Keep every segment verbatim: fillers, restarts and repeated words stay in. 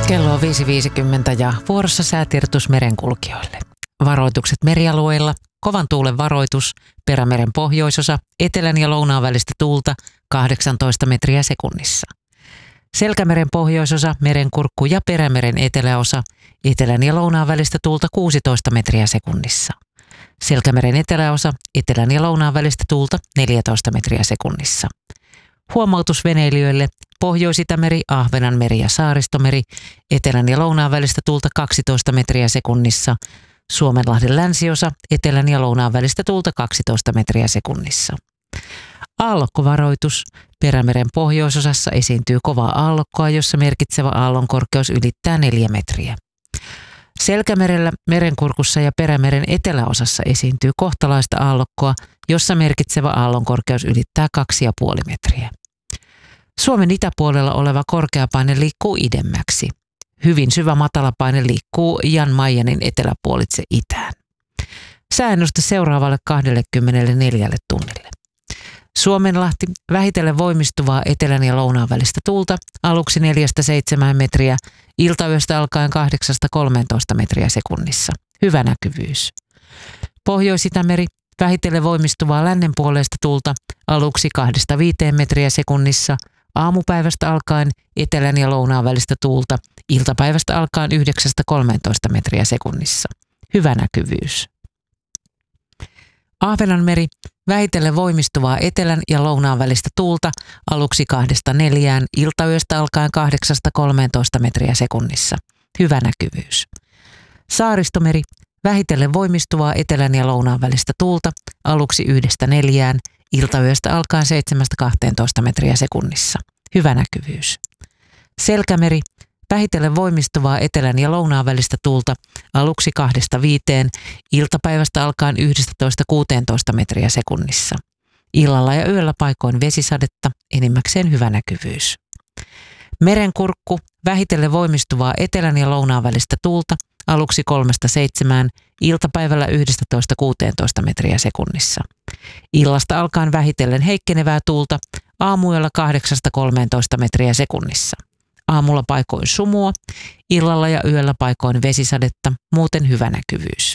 Kello on viisi viisikymmentä ja vuorossa säätiedotus merenkulkijoille. Varoitukset merialueilla, kovan tuulen varoitus, Perämeren pohjoisosa, etelän ja lounaan välistä tuulta kahdeksantoista metriä sekunnissa. Selkämeren pohjoisosa, merenkurkku ja Perämeren eteläosa, etelän ja lounaan välistä tuulta kuusitoista metriä sekunnissa. Selkämeren eteläosa, etelän ja lounaan välistä tuulta neljätoista metriä sekunnissa. Huomautus veneilijöille: Pohjois-Itämeri, Ahvenanmeri ja Saaristomeri, etelän ja lounaan välistä tuulta kaksitoista metriä sekunnissa. Suomenlahden länsiosa, etelän ja lounaan välistä tuulta kaksitoista metriä sekunnissa. Aallokkovaroitus: Perämeren pohjoisosassa esiintyy kovaa aallokkoa, jossa merkitsevä aallon korkeus ylittää neljä metriä. Selkämerellä, merenkurkussa ja Perämeren eteläosassa esiintyy kohtalaista aallokkoa, jossa merkitsevä aallon korkeus ylittää kaksi pilkku viisi metriä. Suomen itäpuolella oleva korkeapaine liikkuu idemmäksi. Hyvin syvä matalapaine liikkuu Jan Mayenin eteläpuolitse itään. Sääennuste seuraavalle kaksikymmentäneljä tunnille. Suomenlahti, vähitellen voimistuvaa etelän ja lounaan välistä tuulta, aluksi neljästä seitsemään metriä, iltayöstä alkaen kahdeksasta kolmeentoista metriä sekunnissa. Hyvä näkyvyys. Pohjois-Itämeri, vähitellen voimistuvaa lännenpuoleista tuulta, aluksi kahdesta viiteen metriä sekunnissa, aamupäivästä alkaen etelän ja lounaan välistä tuulta, iltapäivästä alkaen yhdeksästä kolmeentoista metriä sekunnissa. Hyvä näkyvyys. Ahvenanmeri, vähitellen voimistuvaa etelän ja lounaan välistä tuulta, aluksi kahdesta neljään, iltayöstä alkaen kahdeksasta kolmeentoista metriä sekunnissa. Hyvä näkyvyys. Saaristomeri, vähitellen voimistuvaa etelän ja lounaan välistä tuulta, aluksi yhdestä neljään, iltayöstä alkaen seitsemästä kahteentoista metriä sekunnissa. Hyvä näkyvyys. Selkämeri, vähitellen voimistuvaa etelän ja lounaan välistä tuulta, aluksi kahdesta viiteen, iltapäivästä alkaen yhdestätoista kuuteentoista metriä sekunnissa. Illalla ja yöllä paikoin vesisadetta, enimmäkseen hyvä näkyvyys. Merenkurkku, vähitellen voimistuvaa etelän ja lounaan välistä tuulta, aluksi kolmesta seitsemään, iltapäivällä yhdestätoista kuuteentoista metriä sekunnissa. Illasta alkaen vähitellen heikkenevää tuulta, aamuyöllä kahdeksasta kolmeentoista metriä sekunnissa. Aamulla paikoin sumua, illalla ja yöllä paikoin vesisadetta, muuten hyvä näkyvyys.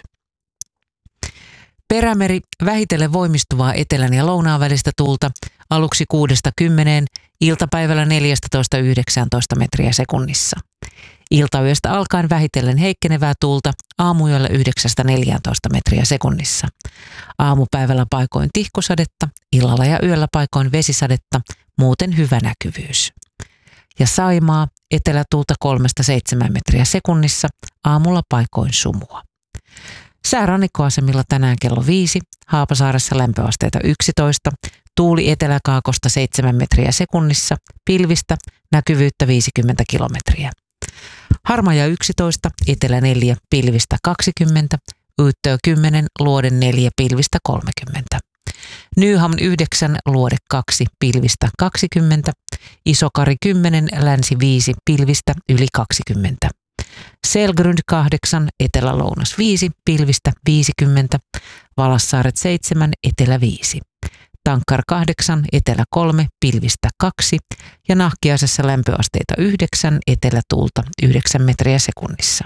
Perämeri, vähitellen voimistuvaa etelän ja lounaan välistä tuulta, aluksi kuudesta kymmeneen, iltapäivällä neljästätoista yhdeksäntoista metriä sekunnissa. Iltayöstä alkaen vähitellen heikkenevää tuulta, aamuyöllä yhdeksästä neljääntoista metriä sekunnissa. Aamupäivällä paikoin tihkosadetta, illalla ja yöllä paikoin vesisadetta, muuten hyvä näkyvyys. Ja Saimaa, etelätuulta kolmesta seitsemään metriä sekunnissa, aamulla paikoin sumua. Sää rannikkoasemilla tänään kello viisi, Haapasaaressa lämpöasteita yksitoista, tuuli eteläkaakosta seitsemän metriä sekunnissa, pilvistä, näkyvyyttä viisikymmentä kilometriä. Harmaja yksitoista, etelä neljä, pilvistä kaksikymmentä, Yyttö kymmenen, luode neljä, pilvistä kolmekymmentä. Nyhamn yhdeksän, luode kaksi, pilvistä kaksikymmentä, Isokari kymmenen, länsi viisi, pilvistä yli kaksikymmentä. Selgrund kahdeksan, etelä-lounas viisi, pilvistä viisikymmentä, Valassaaret seitsemän, etelä viisi. Tankkar kahdeksan, etelä kolme, pilvistä kaksi ja Nahkiaisessa lämpöasteita yhdeksän, etelätuulta yhdeksän metriä sekunnissa.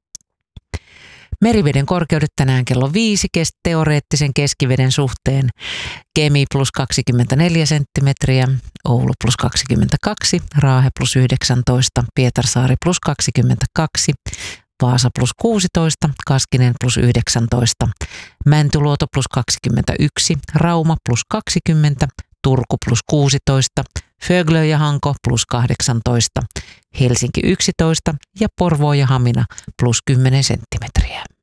Meriveden korkeudet tänään kello viisi kes- teoreettisen keskiveden suhteen. Kemi plus kaksikymmentäneljä senttimetriä, Oulu plus kaksikymmentäkaksi, Raahe plus yhdeksäntoista, Pietarsaari plus kaksikymmentäkaksi, Vaasa plus kuusitoista, Kaskinen plus yhdeksäntoista, Mäntyluoto plus kaksikymmentäyksi, Rauma plus kaksikymmentä, Turku plus kuusitoista, Föglö ja Hanko plus kahdeksantoista, Helsinki yksitoista ja Porvoo ja Hamina plus kymmenen senttimetriä.